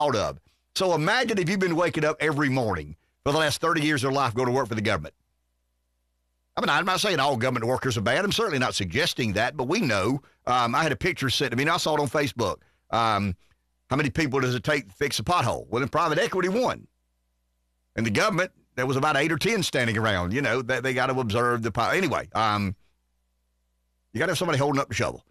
thought of. So imagine if you've been waking up every morning for the last 30 years of your life going to work for the government. I mean, I'm not saying all government workers are bad. I'm certainly not suggesting that, but we know. I had a picture sent to me, and I saw it on Facebook. How many people does it take to fix a pothole? Well, in private equity, one. In the government, there was about 8 or 10 standing around. You know, they got to observe the pothole. Anyway, you got to have somebody holding up the shovel.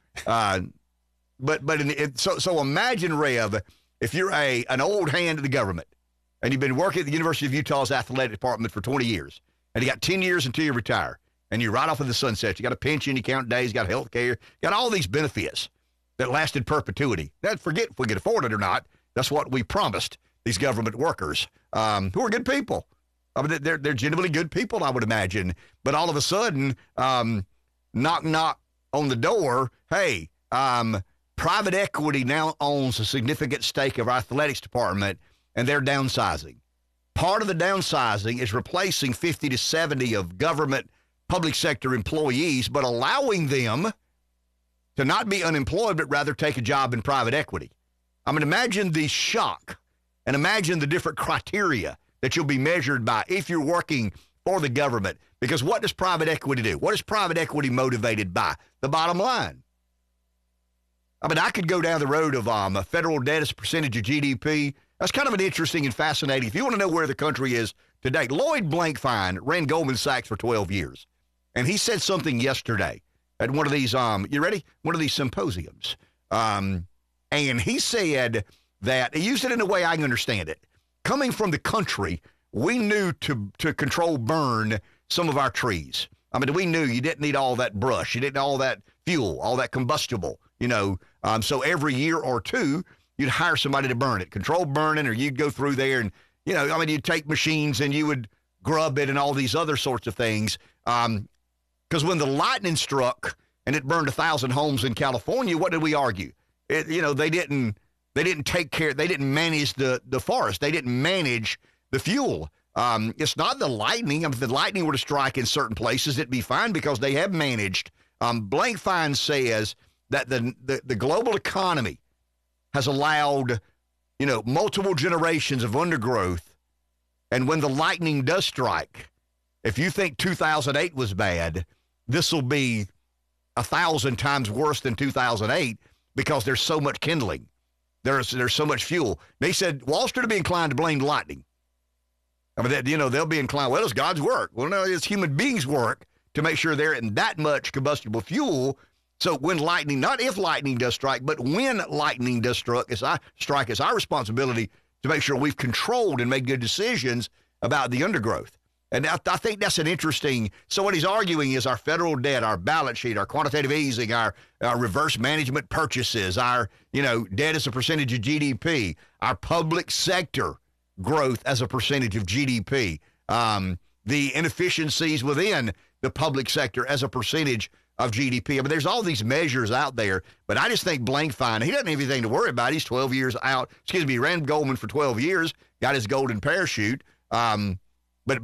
So imagine, Rev, if you're an old hand of the government, and you've been working at the University of Utah's athletic department for 20 years, and you got 10 years until you retire, and you're right off in the sunset. You got a pension, you count days, you got health care, you got all these benefits that lasted perpetuity. Forget if we could afford it or not. That's what we promised these government workers, who are good people. I mean, they're genuinely good people, I would imagine. But all of a sudden, knock, knock on the door, hey, private equity now owns a significant stake of our athletics department, and they're downsizing. Part of the downsizing is replacing 50 to 70 of government public sector employees, but allowing them to not be unemployed, but rather take a job in private equity. I mean, imagine the shock and imagine the different criteria that you'll be measured by if you're working for the government. Because what does private equity do? What is private equity motivated by? The bottom line. I mean, I could go down the road of federal debt as a percentage of GDP. That's kind of an interesting and fascinating. If you want to know where the country is today, Lloyd Blankfein ran Goldman Sachs for 12 years. And he said something yesterday at one of these, you ready? One of these symposiums. And he said that, he used it in a way I can understand it. Coming from the country, we knew to control burn some of our trees. I mean, we knew you didn't need all that brush. You didn't need all that fuel, all that combustible, you know. So every year or two, you'd hire somebody to burn it, control burning, or you'd go through there and, you know, I mean, you'd take machines and you would grub it and all these other sorts of things. Because when the lightning struck and it burned 1,000 homes in California, what did we argue? They didn't take care, they didn't manage the forest. They didn't manage the fuel. It's not the lightning. I mean, if the lightning were to strike in certain places, it'd be fine because they have managed. Blankfein says that the global economy has allowed, you know, multiple generations of undergrowth. And when the lightning does strike, if you think 2008 was bad, this will be 1,000 times worse than 2008 because there's so much kindling. There's so much fuel. And they said Wall Street will be inclined to blame lightning. I mean, they'll be inclined, well, it's God's work. Well, no, it's human beings' work to make sure they're in that much combustible fuel. So when lightning, not if lightning does strike, but when lightning does strike, it's our responsibility to make sure we've controlled and made good decisions about the undergrowth. And I think that's an interesting, so what he's arguing is our federal debt, our balance sheet, our quantitative easing, our reverse management purchases, our, you know, debt as a percentage of GDP, our public sector growth as a percentage of GDP, the inefficiencies within the public sector as a percentage of GDP. I mean, there's all these measures out there, but I just think Blankfein, he doesn't have anything to worry about. He's 12 years out. He ran Goldman for 12 years, got his golden parachute. But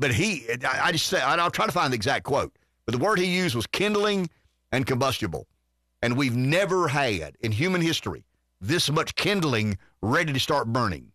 I'll try to find the exact quote, but the word he used was kindling and combustible. And we've never had in human history this much kindling ready to start burning.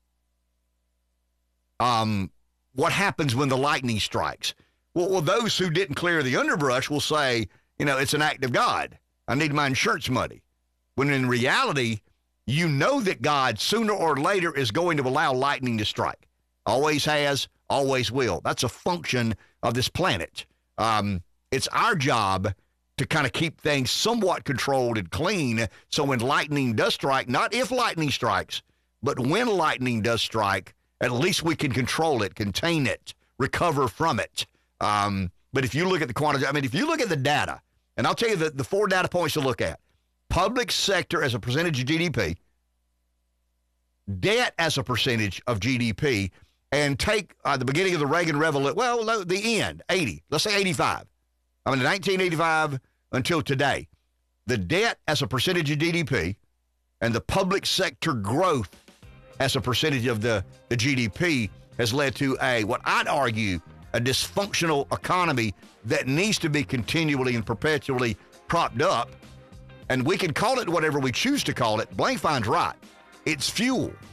What happens when the lightning strikes? Well, those who didn't clear the underbrush will say, you know, it's an act of God. I need my insurance money. When in reality, you know that God sooner or later is going to allow lightning to strike. Always has, always will. That's a function of this planet. It's our job to kind of keep things somewhat controlled and clean. So when lightning does strike, not if lightning strikes, but when lightning does strike, at least we can control it, contain it, recover from it. But if you look at the quantity, I mean, if you look at the data, and I'll tell you the 4 data points to look at: public sector as a percentage of GDP, debt as a percentage of GDP, and take the beginning of the Reagan Revolution, well, the end, 80, let's say 85. I mean, 1985 until today, the debt as a percentage of GDP and the public sector growth as a percentage of the GDP has led to what I'd argue, a dysfunctional economy that needs to be continually and perpetually propped up. And we can call it whatever we choose to call it. Blankfein's right. It's fuel.